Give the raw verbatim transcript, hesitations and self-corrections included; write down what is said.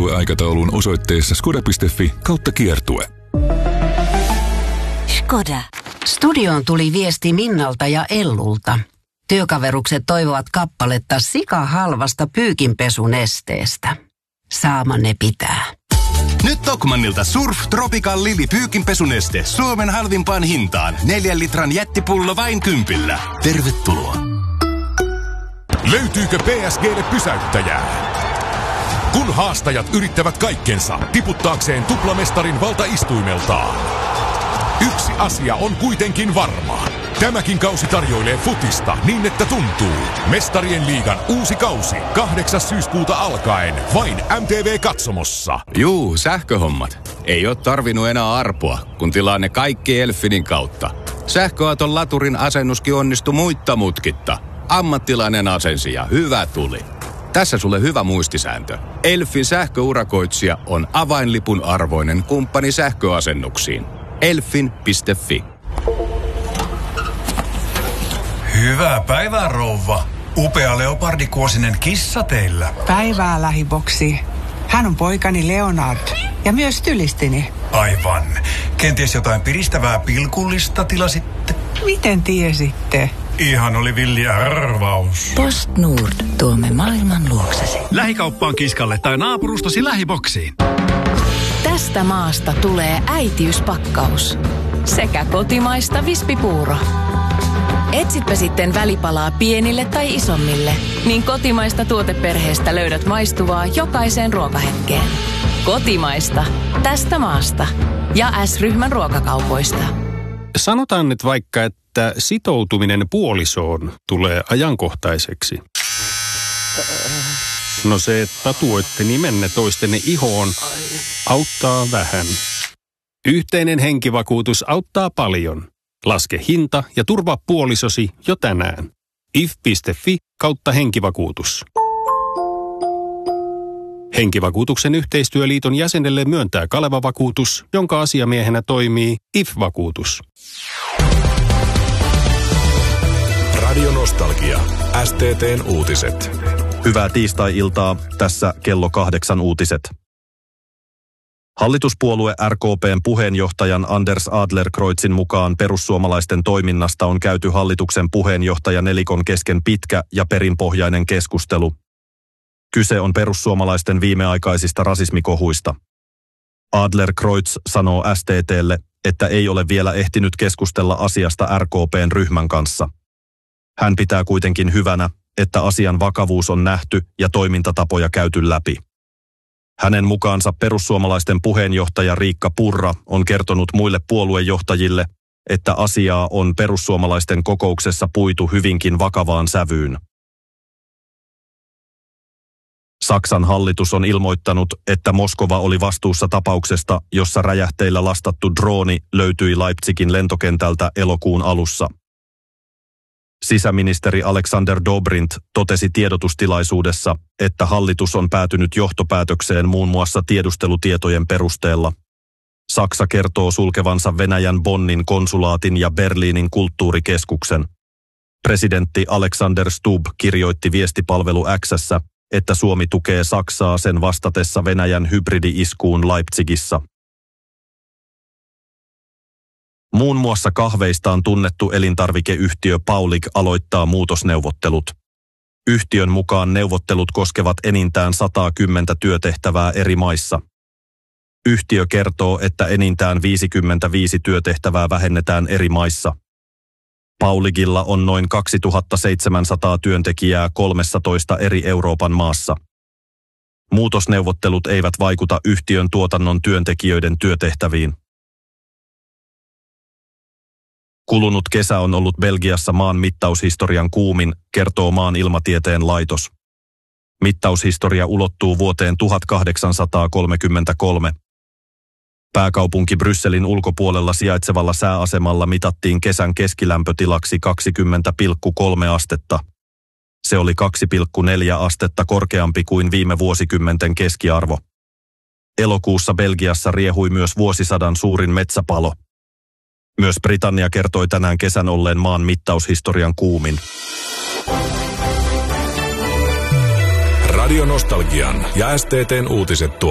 kiertueaikatauluun osoitteessa skoda piste fi kautta kiertue. Skoda. Studioon tuli viesti Minnalta ja Ellulta. Työkaverukset toivovat kappaletta sikahalvasta pyykinpesunesteestä. Saamanne pitää. Nyt Tokmannilta Surf Tropical Lily pyykinpesuneste Suomen halvimpaan hintaan. Neljän litran jättipullo vain kympillä. Tervetuloa. Löytyykö P S G:lle pysäyttäjää? Kun haastajat yrittävät kaikkensa tiputtaakseen tuplamestarin valtaistuimeltaan. Yksi asia on kuitenkin varma. Tämäkin kausi tarjoilee futista niin, että tuntuu. Mestarien liigan uusi kausi. kahdeksas syyskuuta alkaen. Vain M T V-katsomossa. Juu, sähköhommat. Ei oo tarvinnut enää arpoa, kun tilaa ne kaikki Elfinin kautta. Sähköauton laturin asennuskin onnistui muitta mutkitta. Ammattilainen asensi ja hyvä tuli. Tässä sulle hyvä muistisääntö. Elfin sähköurakoitsija on avainlipun arvoinen kumppani sähköasennuksiin. elfin piste fi. Hyvää päivää, rouva. Upea leopardikuosinen kissa teillä. Päivää, lähiboksi. Hän on poikani Leonard ja myös tylistini. Aivan. Kenties jotain piristävää pilkullista tilasitte? Miten tiesitte? Ihan oli villi arvaus. Post Nord. Tuomme maailman luoksesi. Lähikauppaan kiskalle tai naapurustasi lähiboksiin. Tästä maasta tulee äitiyspakkaus. Sekä kotimaista vispipuuro. Etsitpä sitten välipalaa pienille tai isommille, niin kotimaista tuoteperheestä löydät maistuvaa jokaiseen ruokahetkeen. Kotimaista. Tästä maasta. Ja S-ryhmän ruokakaupoista. Sanotaan nyt vaikka, että sitoutuminen puolisoon tulee ajankohtaiseksi. No se, että tatuoitte nimenne toistenne ihoon, auttaa vähän. Yhteinen henkivakuutus auttaa paljon. Laske hinta ja turvaa puolisosi jo tänään. if piste fi kautta henkivakuutus. Henkivakuutuksen yhteistyöliiton jäsenelle myöntää Kaleva-vakuutus, jonka asiamiehenä toimii I F-vakuutus. Radio Nostalgia. S T T:n uutiset. Hyvää tiistai-iltaa. Tässä kello kahdeksan uutiset. Hallituspuolue R K P:n puheenjohtajan Anders Adlercreutzin mukaan perussuomalaisten toiminnasta on käyty hallituksen puheenjohtaja nelikon kesken pitkä ja perinpohjainen keskustelu. Kyse on perussuomalaisten viimeaikaisista rasismikohuista. Adlercreutz sanoo S T T:lle, että ei ole vielä ehtinyt keskustella asiasta R K P:n ryhmän kanssa. Hän pitää kuitenkin hyvänä, että asian vakavuus on nähty ja toimintatapoja käyty läpi. Hänen mukaansa perussuomalaisten puheenjohtaja Riikka Purra on kertonut muille puoluejohtajille, että asiaa on perussuomalaisten kokouksessa puitu hyvinkin vakavaan sävyyn. Saksan hallitus on ilmoittanut, että Moskova oli vastuussa tapauksesta, jossa räjähteillä lastattu drooni löytyi Leipzigin lentokentältä elokuun alussa. Sisäministeri Alexander Dobrindt totesi tiedotustilaisuudessa, että hallitus on päätynyt johtopäätökseen muun muassa tiedustelutietojen perusteella. Saksa kertoo sulkevansa Venäjän Bonnin konsulaatin ja Berliinin kulttuurikeskuksen. Presidentti Alexander Stubb kirjoitti viestipalvelu X:ssä, että Suomi tukee Saksaa sen vastatessa Venäjän hybridi-iskuun Leipzigissä. Muun muassa kahveistaan tunnettu elintarvikeyhtiö Paulig aloittaa muutosneuvottelut. Yhtiön mukaan neuvottelut koskevat enintään sata kymmentä työtehtävää eri maissa. Yhtiö kertoo, että enintään viisikymmentäviisi työtehtävää vähennetään eri maissa. Pauligilla on noin kaksituhattaseitsemänsataa työntekijää kolmessatoista eri Euroopan maassa. Muutosneuvottelut eivät vaikuta yhtiön tuotannon työntekijöiden työtehtäviin. Kulunut kesä on ollut Belgiassa maan mittaushistorian kuumin, kertoo maan ilmatieteen laitos. Mittaushistoria ulottuu vuoteen tuhatkahdeksansataakolmekymmentäkolme. Pääkaupunki Brysselin ulkopuolella sijaitsevalla sääasemalla mitattiin kesän keskilämpötilaksi kaksikymmentä pilkku kolme astetta. Se oli kaksi pilkku neljä astetta korkeampi kuin viime vuosikymmenten keskiarvo. Elokuussa Belgiassa riehui myös vuosisadan suurin metsäpalo. Myös Britannia kertoi tänään kesän olleen maan mittaushistorian kuumin. Radio Nostalgian ja S T T:n uutiset